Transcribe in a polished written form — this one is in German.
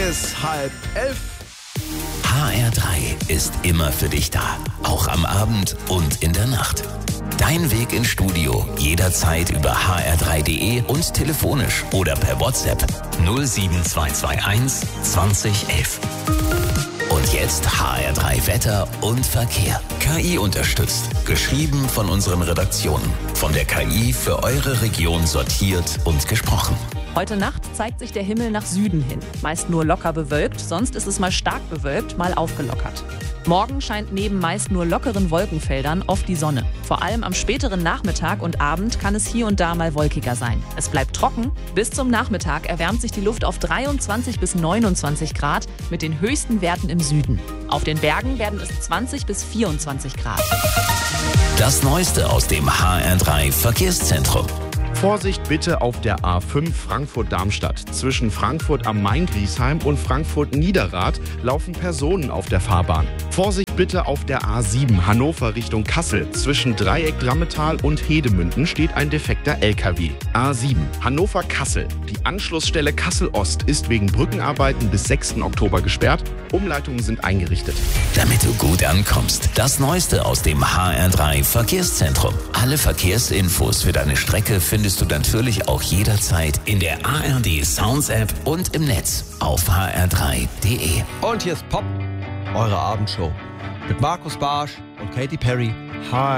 bis 10:30. HR3 ist immer für dich da, auch am Abend und in der Nacht. Dein Weg ins Studio jederzeit über hr3.de und telefonisch oder per WhatsApp 07221 2011. Und jetzt HR3 Wetter und Verkehr. KI unterstützt. Geschrieben von unseren Redaktionen. Von der KI für eure Region sortiert und gesprochen. Heute Nacht zeigt sich der Himmel nach Süden hin. Meist nur locker bewölkt, sonst ist es mal stark bewölkt, mal aufgelockert. Morgen scheint neben meist nur lockeren Wolkenfeldern oft die Sonne. Vor allem am späteren Nachmittag und Abend kann es hier und da mal wolkiger sein. Es bleibt trocken. Bis zum Nachmittag erwärmt sich die Luft auf 23 bis 29 Grad mit den höchsten Werten im Süden. Auf den Bergen werden es 20 bis 24 Grad. Das Neueste aus dem HR3 Verkehrszentrum. Vorsicht bitte auf der A5 Frankfurt-Darmstadt. Zwischen Frankfurt am Main-Griesheim und Frankfurt-Niederrad laufen Personen auf der Fahrbahn. Vorsicht bitte auf der A7 Hannover Richtung Kassel. Zwischen Dreieck-Drammetal und Hedemünden steht ein defekter LKW. A7 Hannover-Kassel. Die Anschlussstelle Kassel-Ost ist wegen Brückenarbeiten bis 6. Oktober gesperrt. Umleitungen sind eingerichtet. Damit du gut ankommst. Das Neueste aus dem HR3 Verkehrszentrum. Alle Verkehrsinfos für deine Strecke findest du natürlich auch jederzeit in der ARD Sounds App und im Netz auf hr3.de. Und hier ist Pop, eure Abendshow mit Markus Barsch und Katy Perry. Hi.